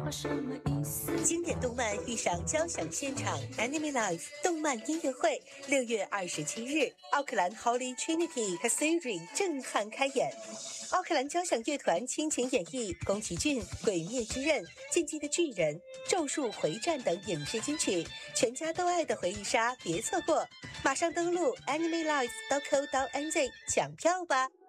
话什么意思？ 经典动漫遇上交响现场 Anime Live 动漫音乐会，6月27日，奥克兰 Holy Trinity Cathedral 震撼开演。奥克兰交响乐团倾情演绎宫崎骏《鬼灭之刃》、《进击的巨人》、《咒术回战》等影视金曲，全家都爱的回忆杀，别错过！马上登录 animelive.co.nz 抢票吧。